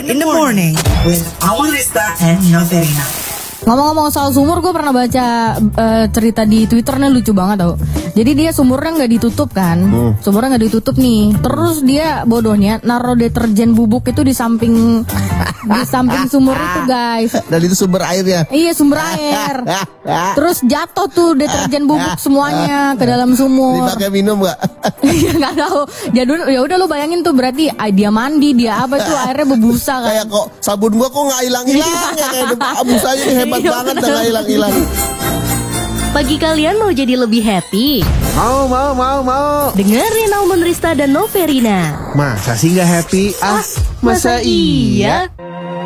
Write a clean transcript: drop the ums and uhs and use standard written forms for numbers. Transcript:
in the morning with Awan Rista and Noverina. Ngomong-ngomong soal sumur, gue pernah baca cerita di Twitter nih, lucu banget tau. Jadi dia sumurnya nggak ditutup kan, sumurnya nggak ditutup nih. Terus dia bodohnya naruh deterjen bubuk itu di samping sumur itu guys. Dan itu sumber airnya. Iya, sumber air. Terus jatuh tuh deterjen bubuk semuanya ke dalam sumur. Dipakai minum nggak? Iya nggak tahu. Ya udah lo bayangin tuh, berarti dia mandi, dia apa tuh airnya berbusa kan. Kayak kok sabun gua kok nggak hilang-hilang ya, kayak busanya ini hebat banget dan nggak hilang-hilang. Pagi kalian mau jadi lebih happy? Mau. Dengerin Auman Rista dan Noverina. Masa sih nggak happy? Masa iya?